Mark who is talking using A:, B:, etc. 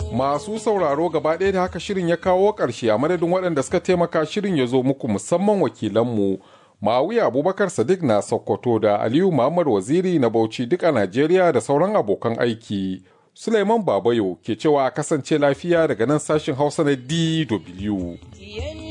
A: Masu sauraro gaba ɗaya da haka shirin ya kawo ƙarshe a madadin waɗanda suka taimaka shirin ya zo muku musamman wakilanmu Ma'awiya Abubakar Sadiq na Sokoto da Aliyu Muhammad Waziri na Bauchi duk a Najeriya da sauran abokan aiki. Suleiman Babayo ke cewa kasance lafiya daga nan sashin Hausa na DW.